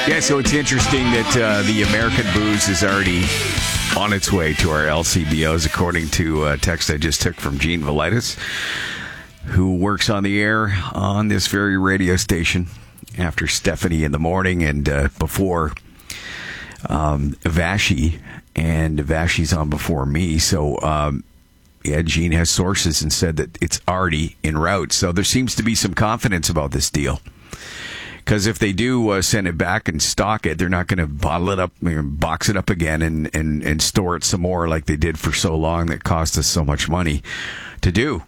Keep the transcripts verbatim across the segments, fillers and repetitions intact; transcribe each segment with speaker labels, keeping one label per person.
Speaker 1: Yeah, so it's interesting that uh, the American booze is already on its way to our L C B Os, according to a text I just took from Gene Velitis, who works on the air on this very radio station after Stephanie in the morning and uh, before um, Vashi, and Vashi's on before me. So, um, yeah, Gene has sources and said that it's already en route. So there seems to be some confidence about this deal. Because if they do uh, send it back and stock it, they're not going to bottle it up, box it up again, and, and, and store it some more like they did for so long that cost us so much money to do.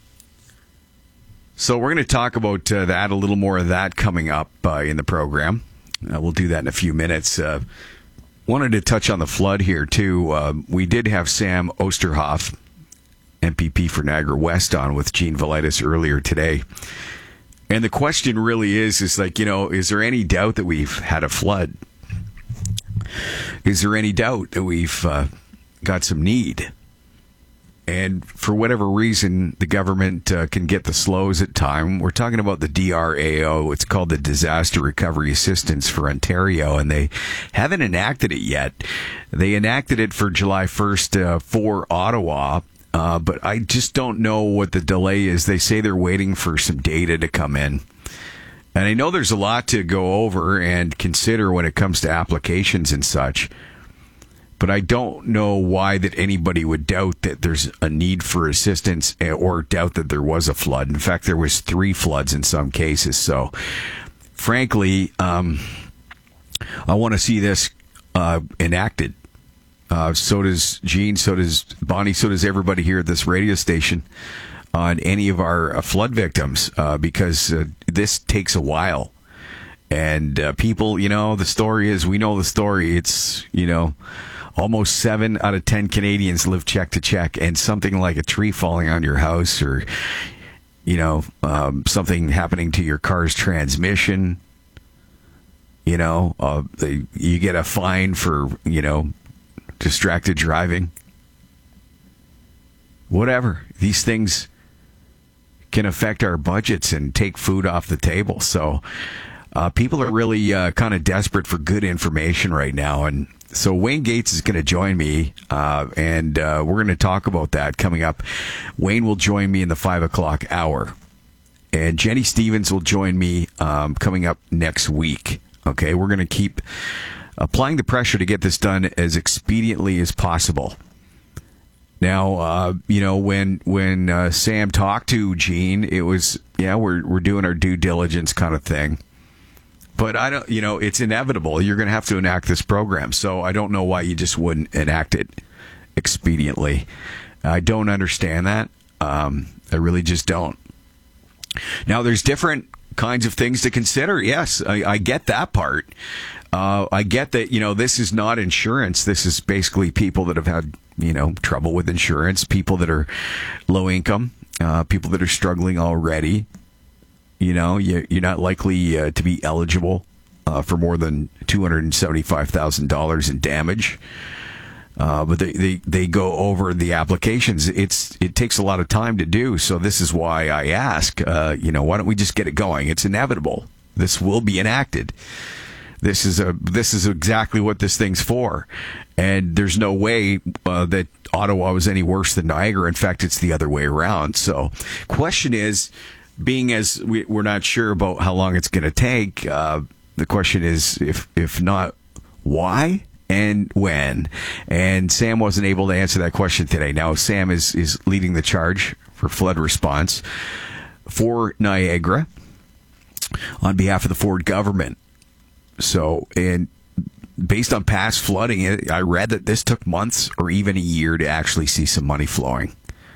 Speaker 1: So we're going to talk about uh, that, a little more of that coming up uh, in the program. Uh, we'll do that in a few minutes. Uh, wanted to touch on the flood here, too. Uh, we did have Sam Osterhoff, M P P for Niagara West, on with Gene Velitis earlier today. And the question really is, is like, you know, is there any doubt that we've had a flood? Is there any doubt that we've uh, got some need? And for whatever reason, the government uh, can get the slows at time. We're talking about the D R A O. It's called the Disaster Recovery Assistance for Ontario, and they haven't enacted it yet. They enacted it for July first uh, for Ottawa. Uh, but I just don't know what the delay is. They say they're waiting for some data to come in. And I know there's a lot to go over and consider when it comes to applications and such. But I don't know why that anybody would doubt that there's a need for assistance or doubt that there was a flood. In fact, there was three floods in some cases. So, frankly, um, I want to see this uh, enacted. Uh, so does Gene, so does Bonnie, so does everybody here at this radio station on any of our uh, flood victims, uh, because uh, this takes a while. And uh, people, you know, the story is, we know the story. It's, you know, almost seven out of ten Canadians live check to check, and something like a tree falling on your house or, you know, um, something happening to your car's transmission, you know, uh, they, you get a fine for, you know, distracted driving, whatever. These things can affect our budgets and take food off the table. So uh, people are really uh, kind of desperate for good information right now. And so Wayne Gates is going to join me, uh, and uh, we're going to talk about that coming up. Wayne will join me in the five o'clock hour. And Jenny Stevens will join me um, coming up next week. Okay, we're going to keep applying the pressure to get this done as expediently as possible. Now, uh, you know, when when uh, Sam talked to Gene, it was, yeah, we're we're doing our due diligence kind of thing. But I don't, you know, it's inevitable. You're going to have to enact this program. So I don't know why you just wouldn't enact it expediently. I don't understand that. Um, I really just don't. Now, there's different kinds of things to consider. Yes, I, I get that part. Uh, I get that, you know, this is not insurance. This is basically people that have had, you know, trouble with insurance, people that are low income, uh, people that are struggling already. You know, you, you're not likely uh, to be eligible uh, for more than two hundred seventy-five thousand dollars in damage. Uh, but they, they, they go over the applications. It's It takes a lot of time to do. So this is why I ask, uh, you know, why don't we just get it going? It's inevitable. This will be enacted. This is a this is exactly what this thing's for, and there's no way uh, that Ottawa was any worse than Niagara. In fact, it's the other way around. So, question is, being as we, we're not sure about how long it's going to take, uh, the question is, if if not, why and when? And Sam wasn't able to answer that question today. Now, Sam is is leading the charge for flood response for Niagara on behalf of the Ford government. So, and based on past flooding, I read that this took months or even a year to actually see some money flowing.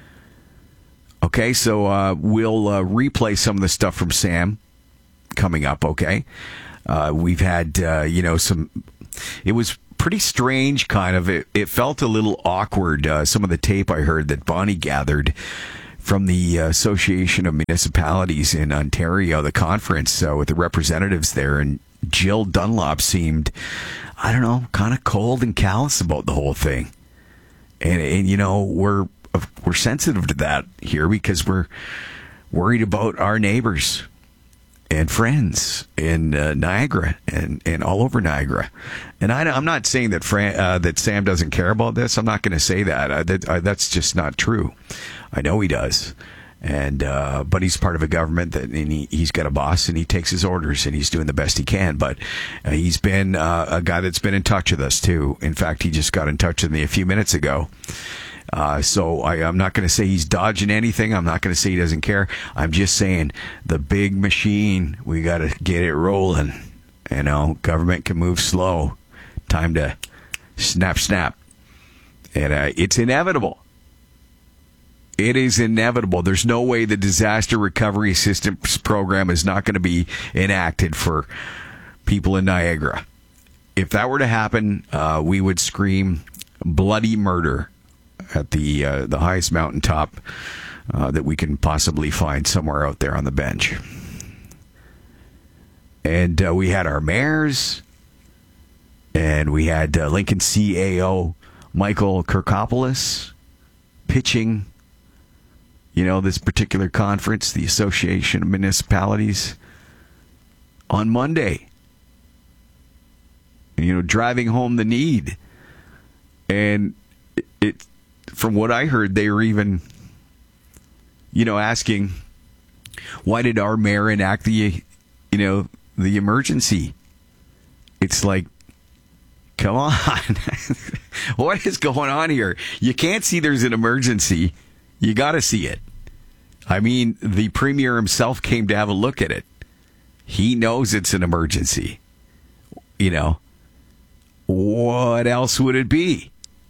Speaker 1: Okay, so uh, we'll uh, replay some of the stuff from Sam coming up, okay? Uh, we've had, uh, you know, some, it was pretty strange, kind of. It, it felt a little awkward, uh, some of the tape I heard that Bonnie gathered from the Association of Municipalities in Ontario, the conference uh, with the representatives there, and Jill Dunlop seemed, I don't know, kind of cold and callous about the whole thing. And, and you know, we're we're sensitive to that here because we're worried about our neighbors. and friends in uh, Niagara and, and all over Niagara. And I, I'm not saying that Fran, uh, that Sam doesn't care about this. I'm not going to say that. Uh, that uh, that's just not true. I know he does. And uh, but he's part of a government that and he, he's got a boss and he takes his orders and he's doing the best he can. But uh, he's been uh, a guy that's been in touch with us too. In fact, he just got in touch with me a few minutes ago. Uh, so I, I'm not going to say he's dodging anything. I'm not going to say he doesn't care. I'm just saying the big machine, we got to get it rolling. You know, government can move slow. Time to snap, snap. And uh, it's inevitable. It is inevitable. There's no way the disaster recovery assistance program is not going to be enacted for people in Niagara. If that were to happen, uh, we would scream bloody murder at the uh, the highest mountaintop uh, that we can possibly find somewhere out there on the bench. And uh, we had our mayors, and we had uh, Lincoln C A O Michael Kirkopoulos pitching, you know, this particular conference, the Association of Municipalities, on Monday. You know, driving home the need. And it, it from what I heard, they were even, you know, asking, why did our mayor enact the, you know, the emergency? It's like, come on. What is going on here? You can't see there's an emergency. You got to see it. I mean, the premier himself came to have a look at it. He knows it's an emergency. You know, what else would it be?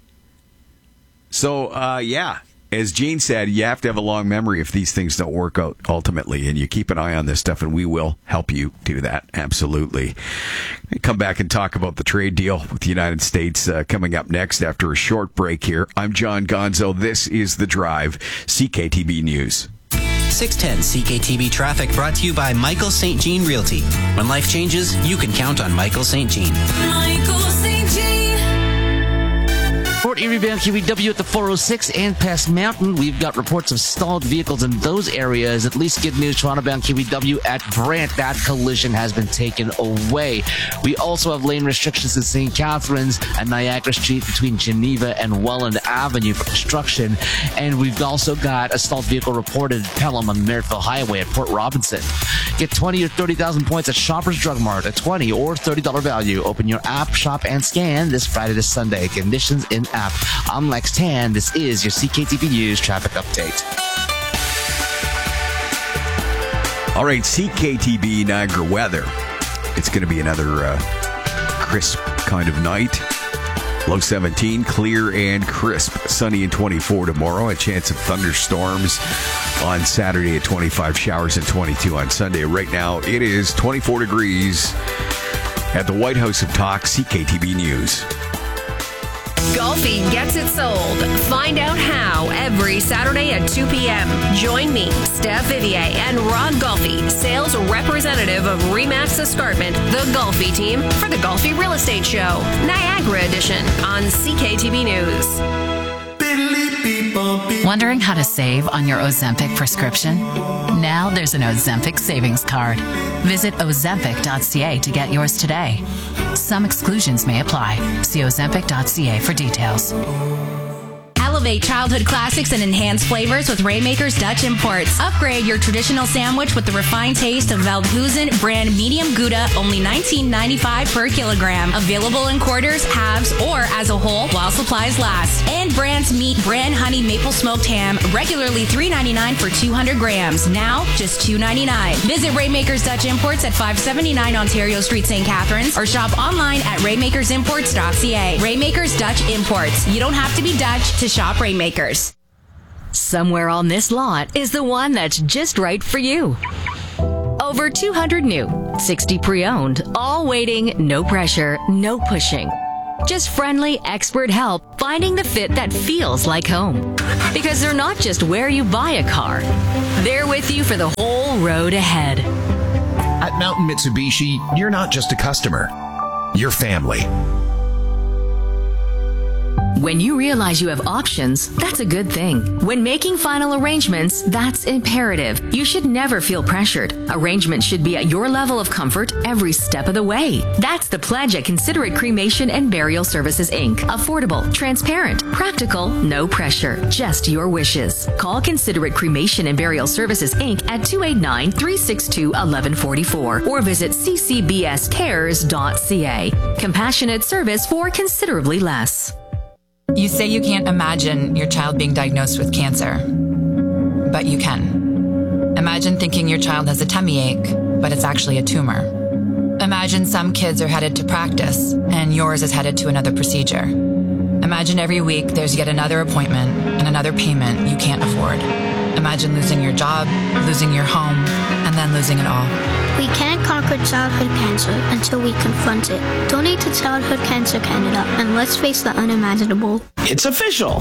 Speaker 1: So, uh, yeah, as Gene said, you have to have a long memory if these things don't work out ultimately, and you keep an eye on this stuff, and we will help you do that. Absolutely. We come back and talk about the trade deal with the United States uh, coming up next after a short break here. I'm John Gonzo. This is The Drive, C K T B News.
Speaker 2: six ten C K T B Traffic brought to you by Michael Saint Jean Realty. When life changes, you can count on Michael Saint Jean.
Speaker 3: Michael Saint Jean.
Speaker 4: Fort Erie bound Q E W at the four oh six and past Mountain. We've got reports of stalled vehicles in those areas. At least good news, Toronto bound Q E W at Brant. That collision has been taken away. We also have lane restrictions in Saint Catharines and Niagara Street between Geneva and Welland Avenue for construction. And we've also got a stalled vehicle reported at Pelham on the Merrittville Highway at Port Robinson. Get twenty or thirty thousand points at Shoppers Drug Mart at twenty or thirty dollars value. Open your app, shop, and scan this Friday to Sunday. Conditions in app. I'm Lex Tan. This is your C K T B News traffic update.
Speaker 1: All right, C K T B Niagara weather. It's going to be another uh, crisp kind of night. Low seventeen, clear and crisp. Sunny and twenty-four tomorrow. A chance of thunderstorms on Saturday at twenty-five. Showers and twenty-two on Sunday. Right now, it is twenty-four degrees at the White House of Talk. C K T B News.
Speaker 3: Golfi gets it sold. Find out how every Saturday at two p.m. Join me, Steph Vivier, and Rod Golfi, sales representative of Remax Escarpment, the Golfi team, for the Golfi Real Estate Show, Niagara Edition, on C K T B News.
Speaker 5: Wondering how to save on your Ozempic prescription? Now there's an Ozempic savings card. Visit ozempic dot c a to get yours today. Some exclusions may apply. See ozempic dot c a for details.
Speaker 6: Elevate childhood classics and enhance flavors with Rainmakers Dutch Imports. Upgrade your traditional sandwich with the refined taste of Veldhuizen brand medium Gouda, only nineteen ninety-five per kilogram. Available in quarters, halves, or as a whole while supplies last. And Brand's Meat brand honey maple smoked ham, regularly three ninety-nine for two hundred grams. Now just two ninety-nine. Visit Rainmakers Dutch Imports at five seventy-nine Ontario Street, Saint Catharines, or shop online at rainmakers imports dot c a. Rainmakers Dutch Imports. You don't have to be Dutch to shop Rainmakers.
Speaker 7: Somewhere on this lot is the one that's just right for you. Over two hundred new, sixty pre-owned, all waiting, no pressure, no pushing. Just friendly, expert help finding the fit that feels like home. Because they're not just where you buy a car. They're with you for the whole road ahead.
Speaker 8: At Mountain Mitsubishi, you're not just a customer. You're family.
Speaker 7: When you realize you have options, that's a good thing. When making final arrangements, that's imperative. You should never feel pressured. Arrangements should be at your level of comfort every step of the way. That's the pledge at Considerate Cremation and Burial Services, Incorporated. Affordable, transparent, practical, no pressure, just your wishes. Call Considerate Cremation and Burial Services, Incorporated at two eight nine, three six two, one one four four or visit c c b s cares dot c a. Compassionate service for considerably less.
Speaker 9: You say you can't imagine your child being diagnosed with cancer, but you can. Imagine thinking your child has a tummy ache, but it's actually a tumor. Imagine some kids are headed to practice, and yours is headed to another procedure. Imagine every week there's yet another appointment and another payment you can't afford. Imagine losing your job, losing your home, and then losing it all.
Speaker 10: We can't conquer childhood cancer until we confront it. Donate to Childhood Cancer Canada, and let's face the unimaginable.
Speaker 11: It's official!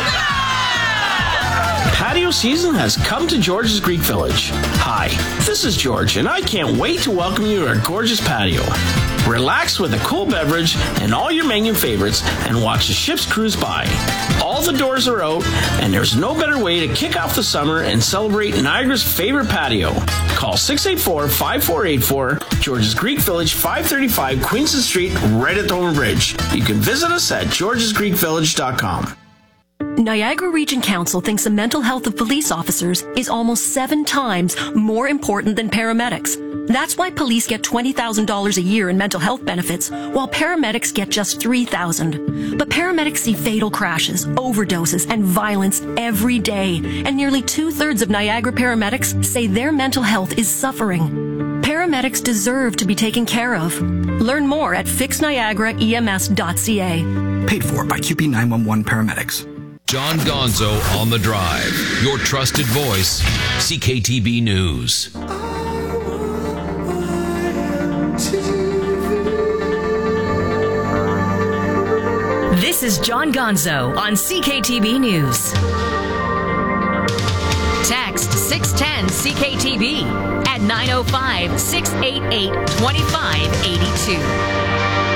Speaker 11: Patio season has come to George's Greek Village. Hi, this is George, and I can't wait to welcome you to our gorgeous patio. Relax with a cool beverage and all your menu favorites and watch the ships cruise by. All the doors are out, and there's no better way to kick off the summer and celebrate Niagara's favorite patio. Call six eight four, five four eight four, George's Greek Village, five thirty-five Queenston Street, right at Thornton Bridge. You can visit us at georges greek village dot com.
Speaker 12: Niagara Region Council thinks the mental health of police officers is almost seven times more important than paramedics. That's why police get twenty thousand dollars a year in mental health benefits, while paramedics get just three thousand dollars. But paramedics see fatal crashes, overdoses, and violence every day, and nearly two-thirds of Niagara paramedics say their mental health is suffering. Paramedics deserve to be taken care of. Learn more at fix niagara e m s dot c a.
Speaker 13: Paid for by Q P nine one one Paramedics.
Speaker 14: John Gonzo on the Drive, your trusted voice, C K T B News.
Speaker 7: This is John Gonzo on C K T B News. Text six one zero C K T B at nine oh five, six eight eight, two five eight two.